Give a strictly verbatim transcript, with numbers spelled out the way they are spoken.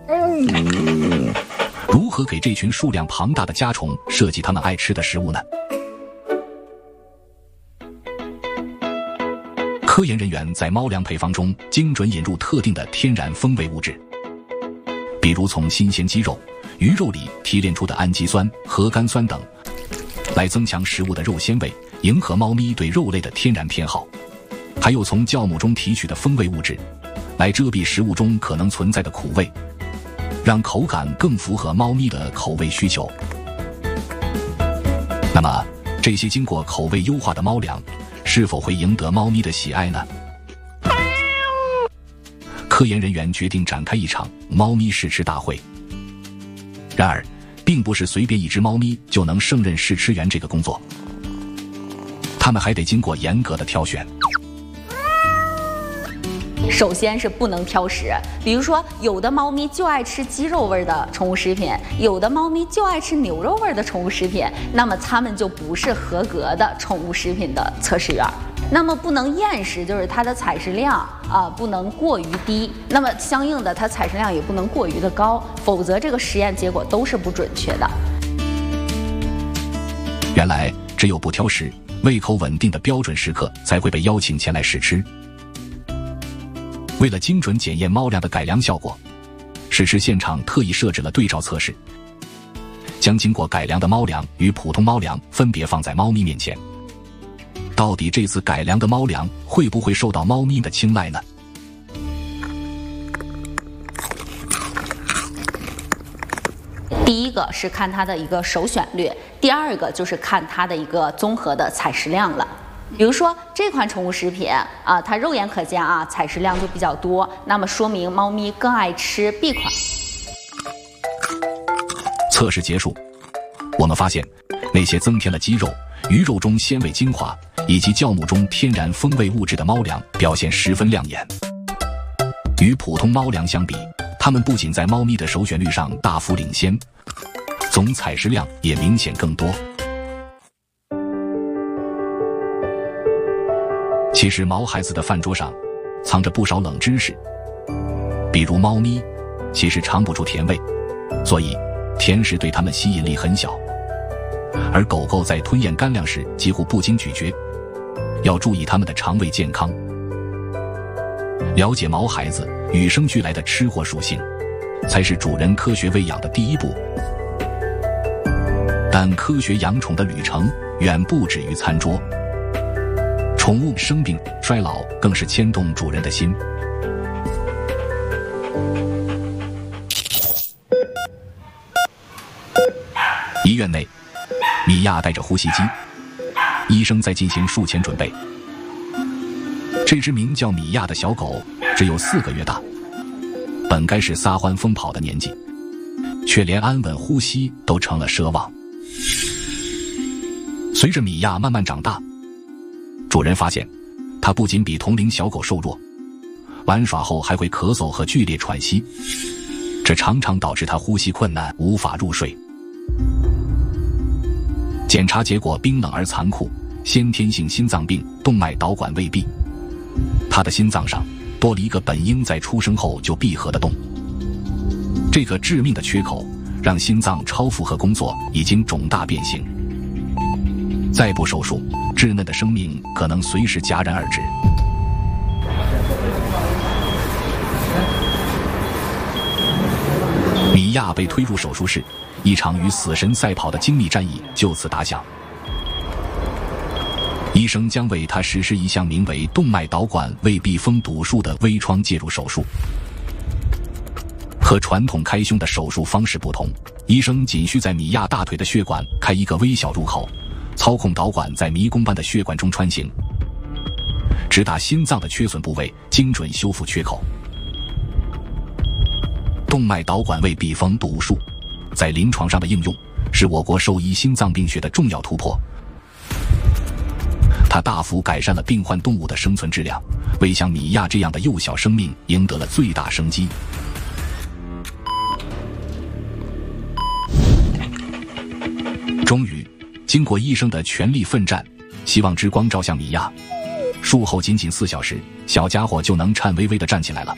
如何给这群数量庞大的家虫设计它们爱吃的食物呢？科研人员在猫粮配方中精准引入特定的天然风味物质，比如从新鲜鸡肉、鱼肉里提炼出的氨基酸、核苷酸等，来增强食物的肉鲜味，迎合猫咪对肉类的天然偏好。还有从酵母中提取的风味物质，来遮蔽食物中可能存在的苦味，让口感更符合猫咪的口味需求。那么，这些经过口味优化的猫粮，是否会赢得猫咪的喜爱呢？科研人员决定展开一场猫咪试吃大会。然而，并不是随便一只猫咪就能胜任试吃员这个工作，他们还得经过严格的挑选。 首先是不能挑食，比如说有的猫咪就爱吃鸡肉味的宠物食品，有的猫咪就爱吃牛肉味的宠物食品，那么它们就不是合格的宠物食品的测试员。那么不能厌食，就是它的采食量啊不能过于低，那么相应的它采食量也不能过于的高，否则这个实验结果都是不准确的。 原来只有不挑食、胃口稳定的标准食客才会被邀请前来试吃。为了精准检验猫粮的改良效果，试吃现场特意设置了对照测试，将经过改良的猫粮与普通猫粮分别放在猫咪面前。到底这次改良的猫粮会不会受到猫咪的青睐呢？ 第一个是看它的一个首选率，第二个就是看它的一个综合的采食量了。比如说这款宠物食品啊，它肉眼可见啊，采食量就比较多，那么说明猫咪更爱吃 B 款。 测试结束，我们发现那些增添了鸡肉、鱼肉中鲜味精华以及酵母中天然风味物质的猫粮表现十分亮眼。与普通猫粮相比，它们不仅在猫咪的首选率上大幅领先，总采食量也明显更多。其实毛孩子的饭桌上藏着不少冷知识，比如猫咪其实尝不出甜味，所以甜食对它们吸引力很小，而狗狗在吞咽干粮时几乎不经咀嚼，要注意它们的肠胃健康。了解毛孩子与生俱来的吃货属性，才是主人科学喂养的第一步。但科学养宠的旅程远不止于餐桌，宠物生病衰老更是牵动主人的心。医院内，米娅带着呼吸机，医生在进行术前准备。这只名叫米娅的小狗只有四个月大，本该是撒欢疯跑的年纪，却连安稳呼吸都成了奢望。随着米娅慢慢长大，主人发现它不仅比同龄小狗瘦弱，玩耍后还会咳嗽和剧烈喘息，这常常导致它呼吸困难，无法入睡。检查结果冰冷而残酷，先天性心脏病动脉导管未闭，他的心脏上多了一个本应在出生后就闭合的洞。这个致命的缺口让心脏超负荷工作已经肿大变形，再不手术，稚嫩的生命可能随时戛然而止。米娅被推入手术室，一场与死神赛跑的精密战役就此打响。医生将为他实施一项名为动脉导管未闭封堵术的微创介入手术。和传统开胸的手术方式不同，医生仅需在米娅大腿的血管开一个微小入口，操控导管在迷宫般的血管中穿行，直达心脏的缺损部位，精准修复缺口。动脉导管未闭封堵术在临床上的应用是我国兽医心脏病学的重要突破，它大幅改善了病患动物的生存质量，为像米娅这样的幼小生命赢得了最大生机。终于，经过医生的全力奋战，希望之光照向米娅。术后仅仅四小时，小家伙就能颤巍巍地站起来了。